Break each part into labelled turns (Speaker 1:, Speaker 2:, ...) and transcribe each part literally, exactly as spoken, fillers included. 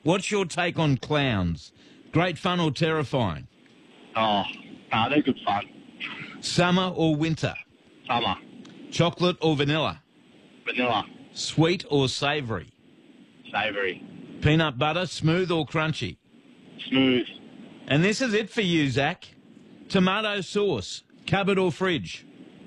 Speaker 1: What's your take on clowns? Great fun or terrifying?
Speaker 2: Oh, nah, they're good fun.
Speaker 1: Summer or winter?
Speaker 2: Summer.
Speaker 1: Chocolate or vanilla?
Speaker 2: Vanilla.
Speaker 1: Sweet or savoury?
Speaker 2: Savoury.
Speaker 1: Peanut butter, smooth or crunchy?
Speaker 2: Smooth.
Speaker 1: And this is it for you, Zach. Tomato sauce, cupboard or fridge?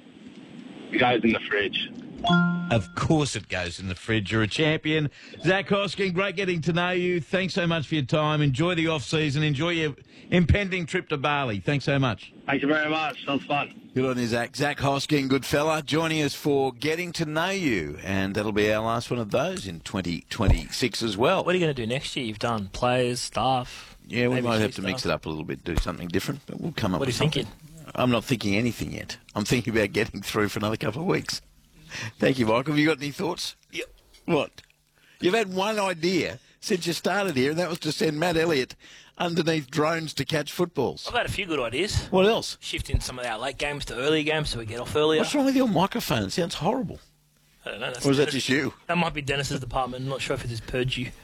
Speaker 2: It goes in the fridge.
Speaker 1: Of course it goes in the fridge. You're a champion. Zach Hosking, great getting to know you. Thanks so much for your time. Enjoy the off-season. Enjoy your impending trip to Bali. Thanks so much.
Speaker 2: Thank you very much. That was fun.
Speaker 1: Good on you, Zach. Zach Hosking, good fella, joining us for Getting to Know You. And that'll be our last one of those in twenty twenty-six as well.
Speaker 3: What are you going to do next year? You've done players, staff.
Speaker 1: Yeah, we
Speaker 3: maybe
Speaker 1: might
Speaker 3: key
Speaker 1: have to mix
Speaker 3: stuff.
Speaker 1: it up a little bit, do something different, but we'll come up
Speaker 3: What are
Speaker 1: with
Speaker 3: you
Speaker 1: something.
Speaker 3: thinking?
Speaker 1: I'm not thinking anything yet. I'm thinking about getting through for another couple of weeks. Thank you, Michael. Have you got any thoughts?
Speaker 3: Yep.
Speaker 1: What? You've had one idea since you started here, and that was to send Matt Elliott underneath drones to catch footballs.
Speaker 3: I've had a few good ideas.
Speaker 1: What else?
Speaker 3: Shifting some of our late games to early games so we get off earlier.
Speaker 1: What's wrong with your microphone? It sounds horrible.
Speaker 3: I don't know. That's
Speaker 1: Or is that
Speaker 3: Dennis-
Speaker 1: just you?
Speaker 3: That might be Dennis's department. I'm not sure if it is purge you.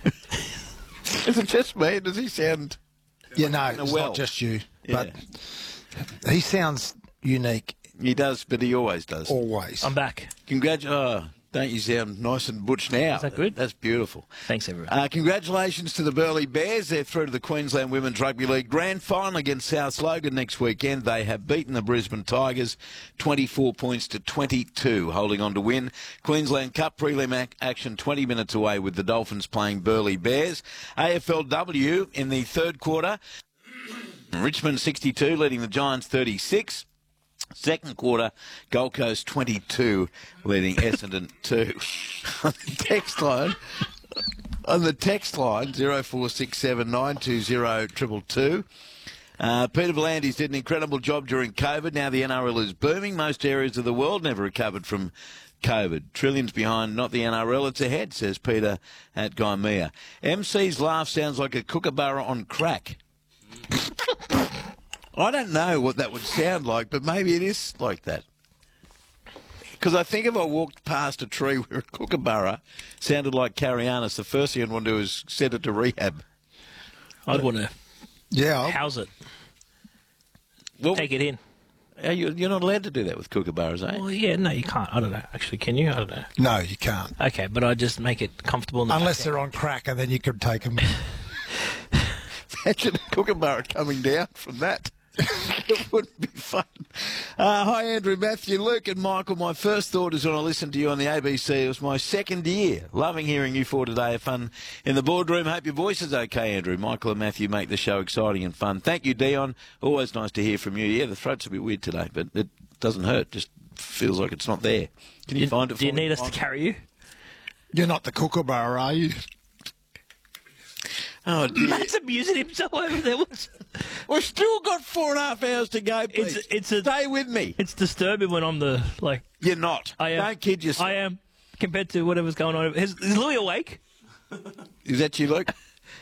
Speaker 1: Is it just me? Does he sound...
Speaker 4: Yeah, no, it's
Speaker 1: well.
Speaker 4: not just you.
Speaker 1: Yeah.
Speaker 4: But he sounds unique
Speaker 1: He does, but he always does.
Speaker 4: always.
Speaker 3: I'm back.
Speaker 1: Congratulations. Oh, don't you sound nice and butch now?
Speaker 3: Is that good?
Speaker 1: That's beautiful.
Speaker 3: Thanks, everyone.
Speaker 1: Uh, congratulations to the Burleigh Bears. They're through to the Queensland Women's Rugby League Grand Final against South Logan next weekend. They have beaten the Brisbane Tigers twenty-four points to twenty-two, holding on to win. Queensland Cup prelim ac- action twenty minutes away with the Dolphins playing Burleigh Bears. A F L W in the third quarter. Richmond sixty-two, leading the Giants thirty-six. Second quarter, Gold Coast twenty-two, leading Essendon two. On the text line, on the text line, zero four six seven nine two zero two two two. Uh, Peter V'landys did an incredible job during COVID. Now the N R L is booming. Most areas of the world never recovered from COVID. Trillions behind, not the N R L, it's ahead, says Peter at Gaimea. M C's laugh sounds like a kookaburra on crack. I don't know what that would sound like, but maybe it is like that. Because I think if I walked past a tree where a kookaburra sounded like Carianis, the first thing I'd want to do is send it to rehab.
Speaker 3: I'd want to
Speaker 4: Yeah, I'll-
Speaker 3: house it.
Speaker 1: Well,
Speaker 3: Take it in.
Speaker 1: are you, you're not allowed to do that with kookaburras, eh?
Speaker 3: Well, yeah, no, you can't. I don't know. Actually, can you? I don't know.
Speaker 4: no, you can't.
Speaker 3: Okay, but I just make it comfortable. In the
Speaker 4: Unless
Speaker 3: back
Speaker 4: they're on crack, and then you could take them.
Speaker 1: Imagine a kookaburra coming down from that. It wouldn't be fun. Uh, hi, Andrew, Matthew, Luke and Michael. My first thought is when I listened to you on the A B C, it was my second year. Loving hearing you four today. Fun in the boardroom. Hope your voice is okay, Andrew. Michael and Matthew make the show exciting and fun. Thank you, Dion. Always nice to hear from you. Yeah, the throat's a bit weird today, but it doesn't hurt. Just feels like it's not there. Can you,
Speaker 3: Do,
Speaker 1: find it
Speaker 3: do you
Speaker 1: for me,
Speaker 3: need us to
Speaker 1: Michael?
Speaker 3: carry you?
Speaker 4: You're not the kookaburra, are you?
Speaker 1: Oh, dear.
Speaker 3: Matt's amusing himself over there. What's-
Speaker 1: We've still got four and a half hours to go, please.
Speaker 3: It's it's a
Speaker 1: Stay with me.
Speaker 3: it's disturbing when I'm the like
Speaker 1: You're not.
Speaker 3: I am.
Speaker 1: Don't kid yourself.
Speaker 3: I am compared to whatever's going on. Is, is Louis awake?
Speaker 1: Is that you, Luke?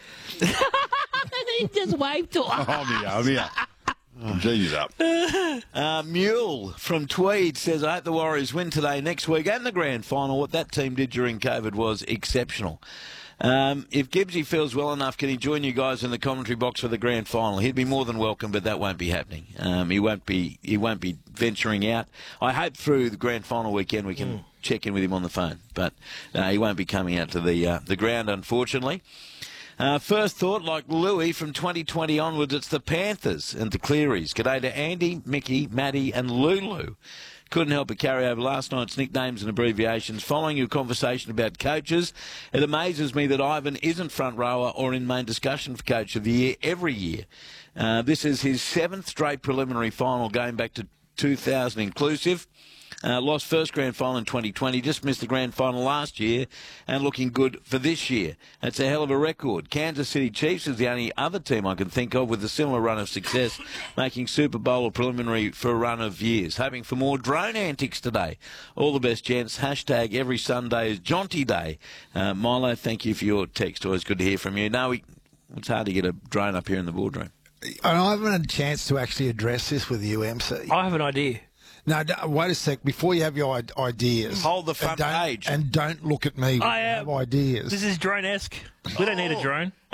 Speaker 3: he just waved to us.
Speaker 5: I'm here, I'm here. I'm genius up.
Speaker 1: Uh, Mule from Tweed says, I hope the Warriors win today, next week, and the grand final. What that team did during COVID was exceptional. Um, if Gibbsy feels well enough, can he join you guys in the commentary box for the grand final? He'd be more than welcome, but that won't be happening. Um, he won't be. He won't be venturing out. I hope through the grand final weekend we can mm. check in with him on the phone, but uh, he won't be coming out to the uh, the ground, unfortunately. Uh, first thought, like Louis, from twenty twenty onwards, it's the Panthers and the Clearys. G'day to Andy, Mickey, Matty and Lulu. Couldn't help but carry over last night's nicknames and abbreviations. Following your conversation about coaches, it amazes me that Ivan isn't front rower or in main discussion for Coach of the Year every year. Uh, this is his seventh straight preliminary final going back to two thousand inclusive. Uh, lost first grand final in twenty twenty, just missed the grand final last year and looking good for this year. That's a hell of a record. Kansas City Chiefs is the only other team I can think of with a similar run of success, making Super Bowl a preliminary for a run of years. Hoping for more drone antics today. All the best, gents. Hashtag every Sunday is Jonty Day. Uh, Milo, thank you for your text. Always good to hear from you. No, we, it's hard to get a drone up here in the boardroom.
Speaker 4: I haven't had a chance to actually address this with you, M C.
Speaker 3: I have an idea.
Speaker 4: No, d- wait a sec. Before you have your i- ideas,
Speaker 1: Hold the front
Speaker 4: and don't,
Speaker 1: page.
Speaker 4: and don't look at me. When
Speaker 3: I
Speaker 4: you
Speaker 3: am.
Speaker 4: have ideas.
Speaker 3: This is drone-esque. We don't need a drone.